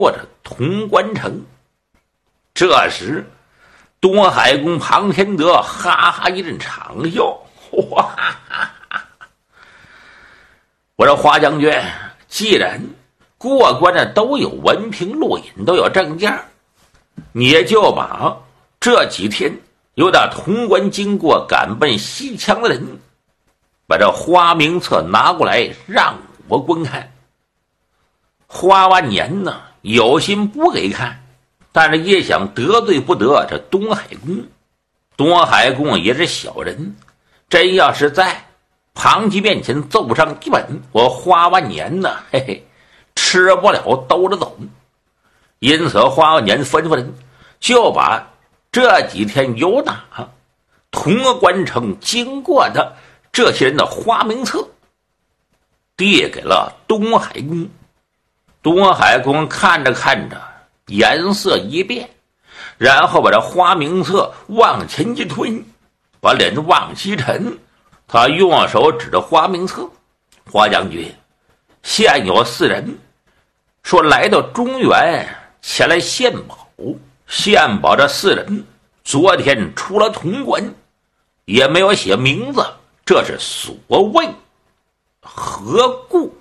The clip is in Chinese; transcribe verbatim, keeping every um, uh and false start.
过着潼关城。这时东海公庞天德哈哈一阵长笑，哇哈哈哈！我说花将军，既然过关的都有文凭录引，都有证件，你也就把这几天由打潼关经过赶奔西羌的人，把这花名册拿过来让我观看。花万年呢，有心不给看，但是也想得罪不得这东海公。东海公也是小人，真要是在庞吉面前奏上一本，我花万年呢，嘿嘿，吃不了兜着走。因此花万年吩咐人就把这几天由打潼关城经过的这些人的花名册递给了东海公。东海公看着看着，颜色一变，然后把这花名册往前一推，把脸往西沉。他用手指着花名册：“花将军，现有四人说来到中原前来献宝，献宝这四人昨天出了潼关，也没有写名字，这是所谓何故？”